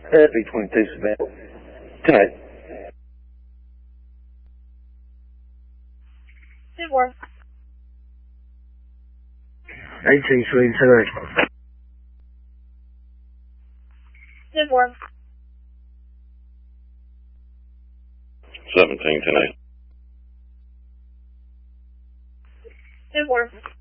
B22 Savannah. Tonight. 10-4. 18 Sweden tonight. 10-4. 17 tonight. 10-4.